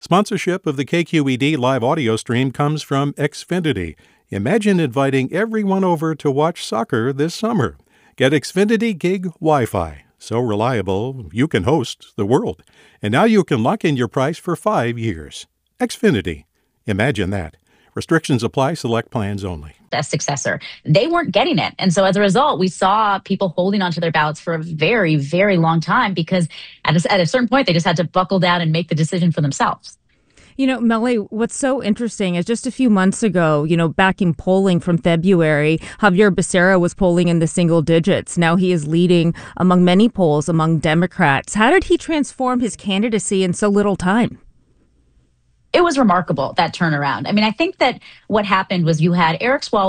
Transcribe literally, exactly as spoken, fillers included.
Sponsorship of the K Q E D live audio stream comes from Xfinity. Imagine inviting everyone over to watch soccer this summer. Get Xfinity Gig Wi-Fi. So reliable, you can host the world. And now you can lock in your price for five years. Xfinity. Imagine that. Restrictions apply. Select plans only. A successor. They weren't getting it. And so as a result, we saw people holding onto their ballots for a very, very long time because at a, at a certain point, they just had to buckle down and make the decision for themselves. You know, Melly, what's so interesting is just a few months ago, you know, back in polling from February, Javier Becerra was polling in the single digits. Now he is leading among many polls among Democrats. How did he transform his candidacy in so little time? It was remarkable, that turnaround. I mean, I think that what happened was you had Eric Swalwell